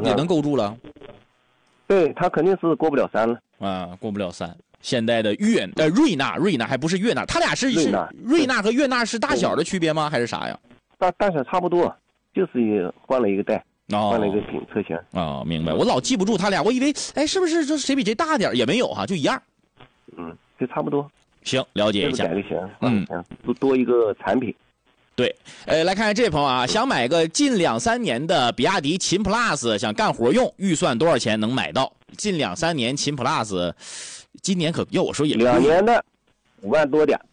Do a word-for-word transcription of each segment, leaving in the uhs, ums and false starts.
也能够住了？ 对，它肯定是过不了三了。 啊，过不了三。现代的悦呃瑞纳，瑞纳还不是悦纳，它俩是是瑞纳和悦纳是大小的区别吗？还是啥呀？ 大大小差不多，就是换了一个代。 哦、 换了一个品车型哦，明白。我老记不住他俩，我以为哎，是不是这谁比谁大点？也没有哈，就一样。 嗯，就差不多。 行，了解一下。 改个型，嗯，多多一个产品。 对，呃，来看看这位朋友啊，想买个近两三年的比亚迪秦 Plus， 想干活用，预算多少钱能买到？近两三年秦 Plus， 今年可要我说也两年的五万多点。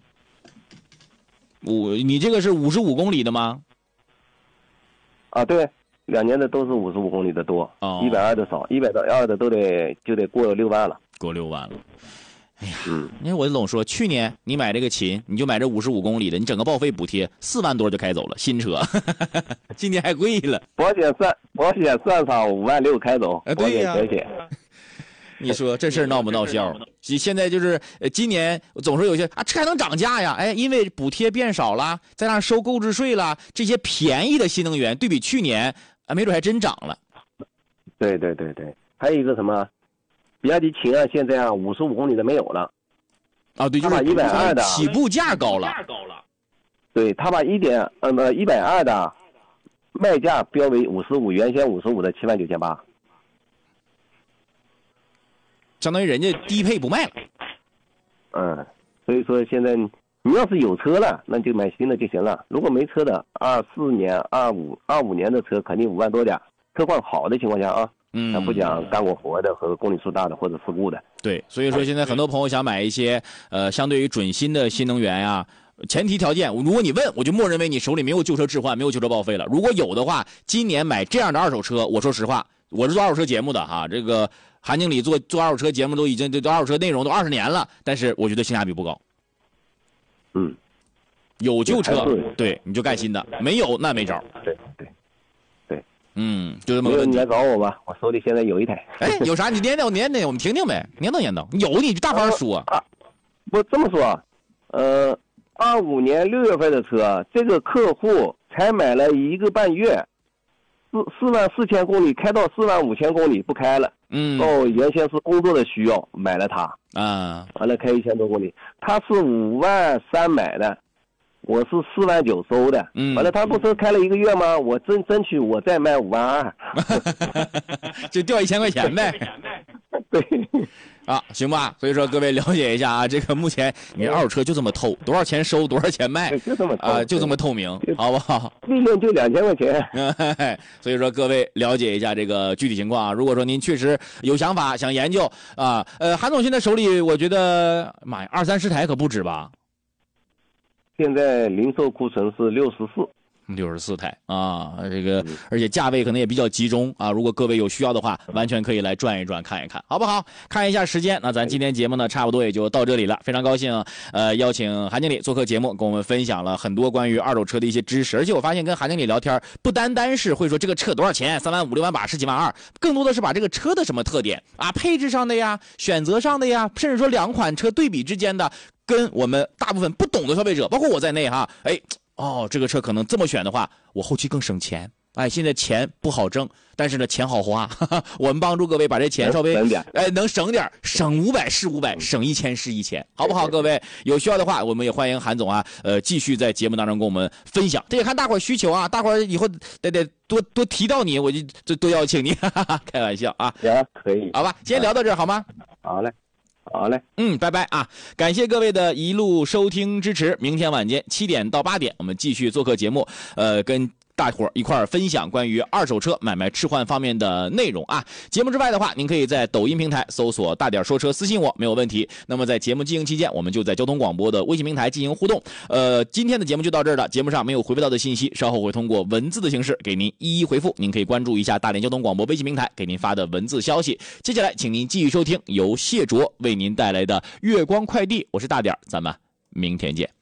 五，你这个是五十五公里的吗？ 啊，对。两年的都是五十五公里的多，一百二的少，一百二的都得就得过六万了， 过六万了。哎呀，嗯，因为我总说，去年你买这个秦，你就买这五十五公里的，你整个报废补贴四万多就开走了，新车，今年还贵了。 保险算保险算上五万六开走， 啊，对呀、 保险你说这事儿闹不闹笑？现在就是今年总说有些啊，车还能涨价呀？哎，因为补贴变少了，再加上收购置税了，这些便宜的新能源对比去年啊，没准还真涨了。 对对对对，还有一个什么，比亚迪秦啊，现在啊五十五公里的没有了。 啊，对，就是一百二的起步价高了。 对，他把一点呃一百二的卖价标为五十五，原先五十五的七万九千八。 相当于人家低配不卖了。 嗯，所以说现在你要是有车了，那就买新的就行了。如果没车的，二四年、二五、二五年的车肯定五万多点，车况好的情况下啊， 嗯， 咱不讲干过活的和公里数大的或者事故的。 对，所以说现在很多朋友想买一些呃，相对于准新的新能源呀、啊。前提条件，如果你问，我就默认为你手里没有旧车置换，没有旧车报废了。如果有的话，今年买这样的二手车，我说实话，我是做二手车节目的哈，这个韩经理做做二手车节目都已经对二手车内容都二十年了，但是我觉得性价比不高。 嗯， 有旧车，对，你就干新的；没有那没招。 对对对， 嗯，就这么个问题。 你来找我吧，我手里现在有一台。 哎，有啥你念叨念叨，我们听听呗，念叨念叨。有你就大方说。 啊，不这么说，呃。二五年六月份的车，这个客户才买了一个半月，四四万四千公里开到四万五千公里不开了。 嗯。 哦，原先是工作的需要买了它啊， 完了开一千多公里，他是五万三买的，我是四万九收的。 嗯。 完了他不是开了一个月吗？我争争取我再卖五万二， 就掉一千块钱呗。 对。 啊，行吧，所以说各位了解一下啊，这个目前你二手车就这么透，多少钱收，多少钱卖， 就这么啊、呃，就这么透明，好不好？ 利润就两千块钱。 所以说各位了解一下这个具体情况啊。如果说您确实有想法想研究啊，呃，韩总现在手里我觉得妈呀，二三十台可不止吧？ 现在零售库存是六十四。 六十四台啊，这个而且价位可能也比较集中啊。如果各位有需要的话，完全可以来转一转看一看，好不好？看一下时间，那咱今天节目呢，差不多也就到这里了。非常高兴，呃，邀请韩经理做客节目，跟我们分享了很多关于二手车的一些知识。而且我发现跟韩经理聊天，不单单是会说这个车多少钱，三万五、六万八、十几万二，更多的是把这个车的什么特点啊，配置上的呀，选择上的呀，甚至说两款车对比之间的，跟我们大部分不懂的消费者，包括我在内哈，哎。哦，这个车可能这么选的话，我后期更省钱。哎，现在钱不好挣，但是呢，钱好花。哈哈，我们帮助各位把这钱稍微省点， 哎，能省点，省五百是五百，省一千是一千，好不好？各位有需要的话，我们也欢迎韩总啊，呃，继续在节目当中跟我们分享。这也看大伙儿需求啊，大伙儿以后得得多多提到你，我就就多邀请你。哈哈，开玩笑啊， 行，可以， 好吧，今天聊到这儿好吗？ 好嘞。好嘞， 嗯，拜拜啊！感谢各位的一路收听支持。明天晚间七点到八点，我们继续做客节目，呃，跟大伙儿一块儿分享关于二手车买卖置换方面的内容啊。节目之外的话，您可以在抖音平台搜索大点说车私信我，没有问题。那么在节目进行期间，我们就在交通广播的微信平台进行互动。呃，今天的节目就到这儿了，节目上没有回复到的信息，稍后会通过文字的形式给您一一回复。您可以关注一下大连交通广播微信平台给您发的文字消息。接下来，请您继续收听由谢卓为您带来的月光快递，我是大点，咱们明天见。